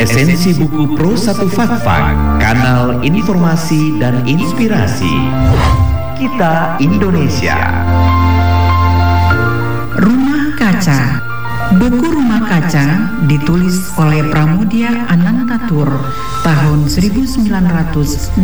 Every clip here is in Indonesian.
Esensi buku Pro 1 Fakfak, kanal informasi dan inspirasi. Kita Indonesia. Rumah Kaca. Buku Rumah Kaca ditulis oleh Pramudia Anantatur tahun 1988.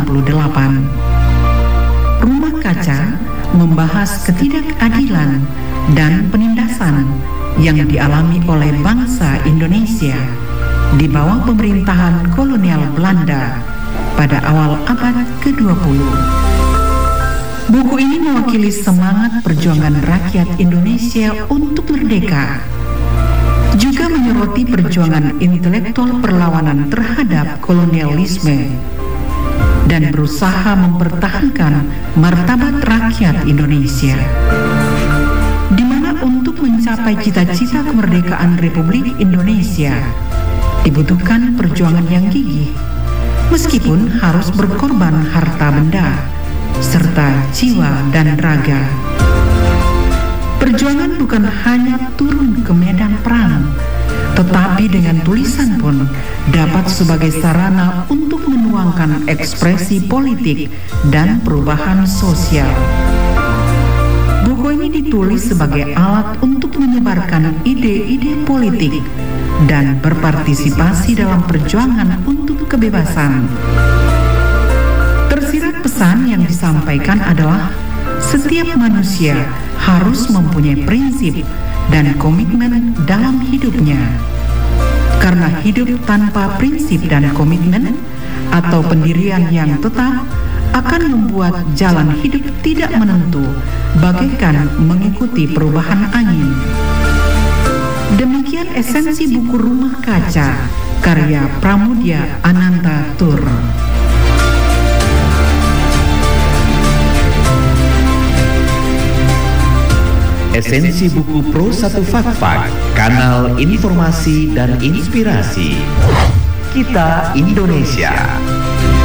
Rumah Kaca membahas ketidakadilan dan penindasan yang dialami oleh bangsa Indonesia di bawah pemerintahan kolonial Belanda pada awal abad ke-20. Buku ini mewakili semangat perjuangan rakyat Indonesia untuk merdeka, juga menyoroti perjuangan intelektual perlawanan terhadap kolonialisme dan berusaha mempertahankan martabat rakyat Indonesia, di mana untuk mencapai cita-cita kemerdekaan Republik Indonesia dibutuhkan perjuangan yang gigih, meskipun harus berkorban harta benda serta jiwa dan raga. Perjuangan bukan hanya turun ke medan perang, tetapi dengan tulisan pun dapat sebagai sarana untuk menuangkan ekspresi politik dan perubahan sosial. Buku ini ditulis sebagai alat untuk menyebarkan ide-ide politik dan berpartisipasi dalam perjuangan untuk kebebasan. Tersirat pesan yang disampaikan adalah setiap manusia harus mempunyai prinsip dan komitmen dalam hidupnya. Karena hidup tanpa prinsip dan komitmen atau pendirian yang tetap akan membuat jalan hidup tidak menentu, bagaikan mengikuti perubahan angin. Demikian esensi buku Rumah Kaca karya Pramudia Anantatur. Esensi buku Pro 1 Fakfak, kanal informasi dan inspirasi. Kita Indonesia.